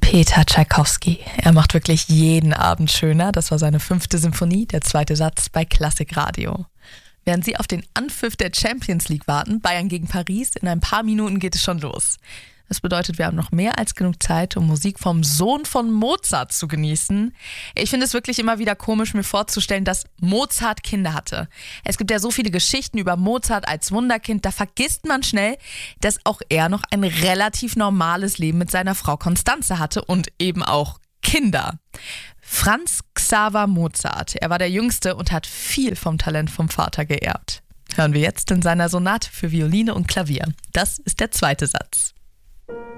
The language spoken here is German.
Peter Tschaikowski. Er macht wirklich jeden Abend schöner. Das war seine 5. Symphonie, der 2. Satz bei Klassikradio. Während Sie auf den Anpfiff der Champions League warten, Bayern gegen Paris, in ein paar Minuten geht es schon los. Das bedeutet, wir haben noch mehr als genug Zeit, um Musik vom Sohn von Mozart zu genießen. Ich finde es wirklich immer wieder komisch, mir vorzustellen, dass Mozart Kinder hatte. Es gibt ja so viele Geschichten über Mozart als Wunderkind, da vergisst man schnell, dass auch er noch ein relativ normales Leben mit seiner Frau Constanze hatte und eben auch Kinder. Franz Xaver Mozart, er war der Jüngste und hat viel vom Talent vom Vater geerbt. Hören wir jetzt in seiner Sonate für Violine und Klavier. Das ist der 2. Satz.